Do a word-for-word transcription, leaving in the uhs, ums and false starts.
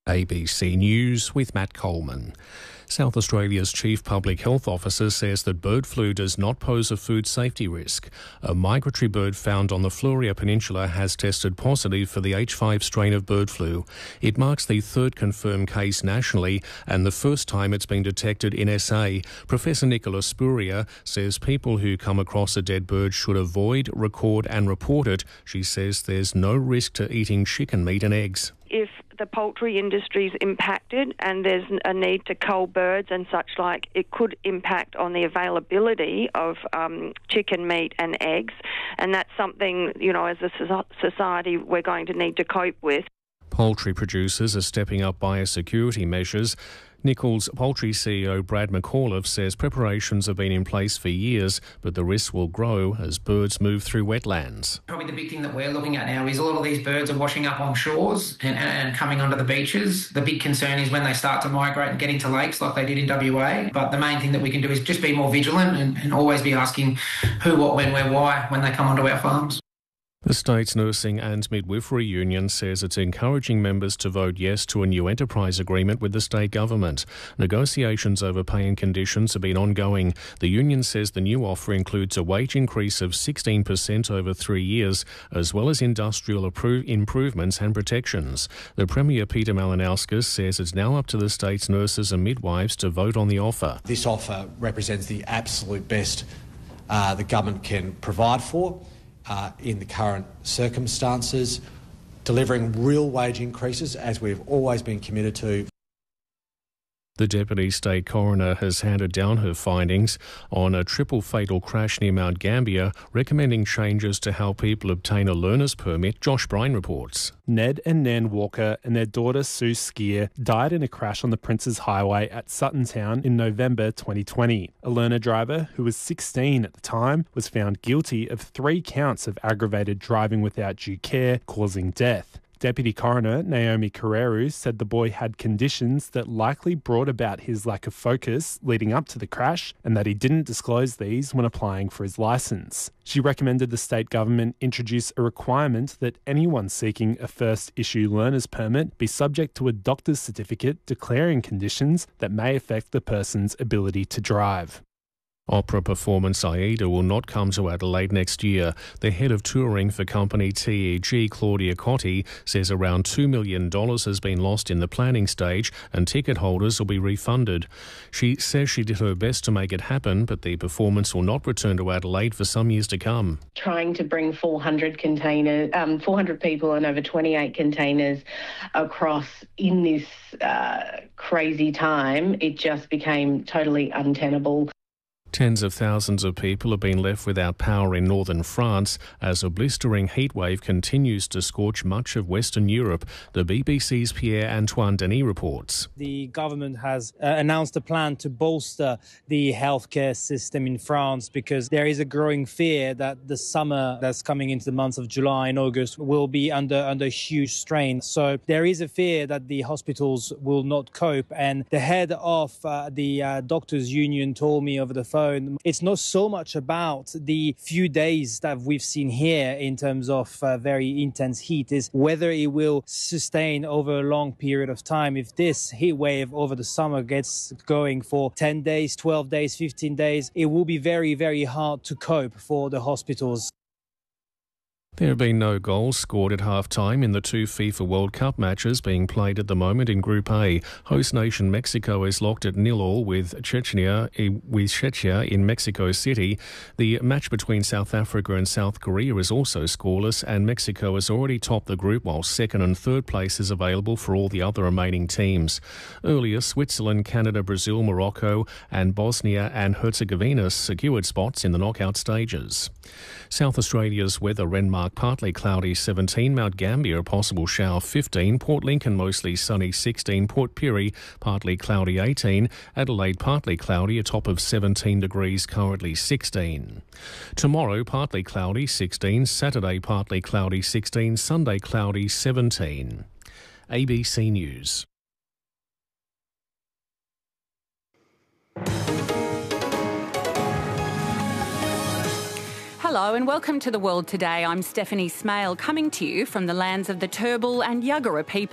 A B C News with Matt Coleman. South Australia's Chief Public Health Officer says that bird flu does not pose a food safety risk. A migratory bird found on the Fleurieu Peninsula has tested positive for the H five strain of bird flu. It marks the third confirmed case nationally and the first time it's been detected in S A. Professor Nicola Spurrier says people who come across a dead bird should avoid, record and report it. She says there's no risk to eating chicken meat and eggs. If the poultry industry is impacted and there's a need to cull birds and such like, it could impact on the availability of um, chicken meat and eggs, and that's something, you know, as a society we're going to need to cope with. Poultry producers are stepping up biosecurity measures. Nichols Poultry C E O Brad McAuliffe says preparations have been in place for years, but the risks will grow as birds move through wetlands. Probably the big thing that we're looking at now is a lot of these birds are washing up on shores and, and, and coming onto the beaches. The big concern is when they start to migrate and get into lakes like they did in W A. But the main thing that we can do is just be more vigilant and, and always be asking who, what, when, where, why when they come onto our farms. The state's Nursing and Midwifery Union says it's encouraging members to vote yes to a new enterprise agreement with the state government. Negotiations over pay and conditions have been ongoing. The union says the new offer includes a wage increase of sixteen percent over three years, as well as industrial appro- improvements and protections. The Premier Peter Malinauskas says it's now up to the state's nurses and midwives to vote on the offer. This offer represents the absolute best uh, the government can provide for. Uh, in the current circumstances, delivering real wage increases as we've always been committed to. The Deputy State Coroner has handed down her findings on a triple fatal crash near Mount Gambier, recommending changes to how people obtain a learner's permit. Josh Bryan reports. Ned and Nan Walker and their daughter Sue Skier died in a crash on the Princes Highway at Sutton Town in November twenty twenty. A learner driver, who was sixteen at the time, was found guilty of three counts of aggravated driving without due care, causing death. Deputy Coroner Naomi Carreru said the boy had conditions that likely brought about his lack of focus leading up to the crash and that he didn't disclose these when applying for his licence. She recommended the state government introduce a requirement that anyone seeking a first issue learner's permit be subject to a doctor's certificate declaring conditions that may affect the person's ability to drive. Opera performance Aida will not come to Adelaide next year. The head of touring for company T E G, Claudia Cotti, says around two million dollars has been lost in the planning stage and ticket holders will be refunded. She says she did her best to make it happen, but the performance will not return to Adelaide for some years to come. Trying to bring four hundred containers, um, four hundred people and over twenty-eight containers across in this uh, crazy time, it just became totally untenable. Tens of thousands of people have been left without power in northern France as a blistering heatwave continues to scorch much of Western Europe. The B B C's Pierre-Antoine Denis reports. The government has uh, announced a plan to bolster the healthcare system in France because there is a growing fear that the summer that's coming into the months of July and August will be under, under huge strain. So there is a fear that the hospitals will not cope. And the head of uh, the uh, doctors' union told me over the phone, it's not so much about the few days that we've seen here in terms of uh, very intense heat, is whether it will sustain over a long period of time. If this heat wave over the summer gets going for ten days, twelve days, fifteen days, it will be very, very hard to cope for the hospitals. There have been no goals scored at half-time in the two FIFA World Cup matches being played at the moment in Group A. Host nation Mexico is locked at nil-all with Chechnya, with Czechia in Mexico City. The match between South Africa and South Korea is also scoreless, and Mexico has already topped the group, while second and third place is available for all the other remaining teams. Earlier, Switzerland, Canada, Brazil, Morocco and Bosnia and Herzegovina secured spots in the knockout stages. South Australia's weather: Renmark partly cloudy seventeen, Mount Gambier a possible shower fifteen, Port Lincoln mostly sunny sixteen, Port Pirie partly cloudy eighteen, Adelaide partly cloudy, a top of seventeen degrees, currently sixteen. Tomorrow partly cloudy sixteen, Saturday partly cloudy sixteen, Sunday cloudy seventeen. A B C News. Hello and welcome to The World Today. I'm Stephanie Smale, coming to you from the lands of the Turrbal and Yuggera people.